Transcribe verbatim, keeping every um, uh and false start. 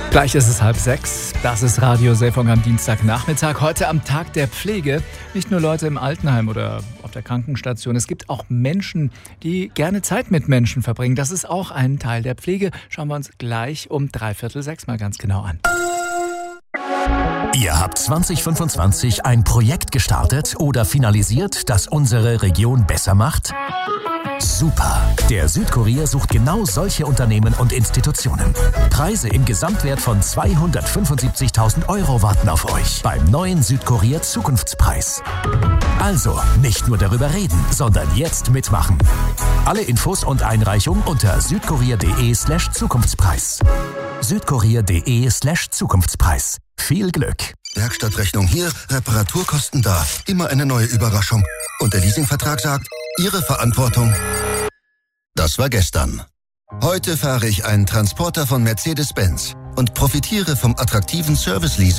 Gleich ist es halb sechs. Das ist Radiosendung am Dienstagnachmittag. Heute am Tag der Pflege. Nicht nur Leute im Altenheim oder auf der Krankenstation. Es gibt auch Menschen, die gerne Zeit mit Menschen verbringen. Das ist auch ein Teil der Pflege. Schauen wir uns gleich um dreiviertel sechs mal ganz genau an. Ihr habt zwanzig fünfundzwanzig ein Projekt gestartet oder finalisiert, das unsere Region besser macht? Super! Der Südkurier sucht genau solche Unternehmen und Institutionen. Preise im Gesamtwert von zweihundertfünfundsiebzigtausend Euro warten auf euch beim neuen Südkurier Zukunftspreis. Also, nicht nur darüber reden, sondern jetzt mitmachen. Alle Infos und Einreichung unter südkurier.de slash Zukunftspreis. südkurier.de slash Zukunftspreis. Viel Glück! Werkstattrechnung hier, Reparaturkosten da. Immer eine neue Überraschung. Und der Leasingvertrag sagt, Ihre Verantwortung. Das war gestern. Heute fahre ich einen Transporter von Mercedes-Benz und profitiere vom attraktiven Service-Leasing.